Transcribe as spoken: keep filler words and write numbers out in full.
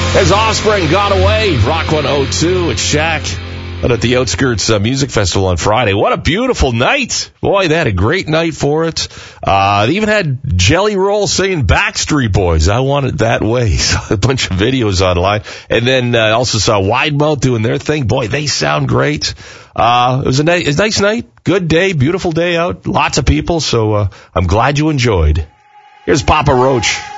As Offspring got away, Rock one oh two, it's Shaq. Out at the Outskirts uh, Music Festival on Friday. What a beautiful night. Boy, they had a great night for it. Uh, they even had Jelly Roll singing Backstreet Boys. I Want It That Way. Saw a bunch of videos online. And then uh, also saw Wide Mouth doing their thing. Boy, they sound great. Uh, it was a, ni- a nice night. Good day. Beautiful day out. Lots of people. So uh, I'm glad you enjoyed. Here's Papa Roach.